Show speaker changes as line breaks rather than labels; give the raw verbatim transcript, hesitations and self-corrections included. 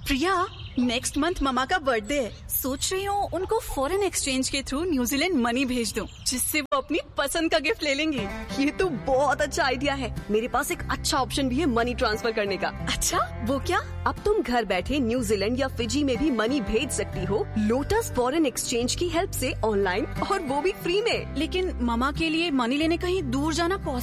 प्रिया, next month mama का birthday है। सोच रही हूँ उनको फॉरेन एक्सचेंज के थ्रू न्यूजीलैंड मनी भेज दूँ, जिससे वो अपनी पसंद का गिफ्ट ले लेंगे।
ये तो बहुत अच्छा आइडिया है। मेरे पास एक अच्छा ऑप्शन भी है मनी ट्रांसफर करने का।
अच्छा, वो क्या?
अब तुम घर बैठे न्यूजीलैंड या फिजी में भी मनी भेज सकती हो लोटस फॉरेन एक्सचेंज की हेल्प से ऑनलाइन, और वो भी फ्री में।
लेकिन ममा के लिए मनी लेने कहीं दूर जाना पॉसिबल